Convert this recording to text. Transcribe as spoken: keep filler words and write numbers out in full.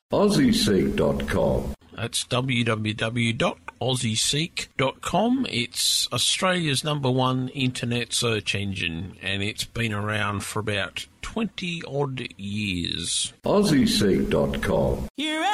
Aussie Seek dot com. That's w w w dot aussie seek dot com. It's Australia's number one internet search engine, and it's been around for about twenty odd years. Aussie Seek dot com. You're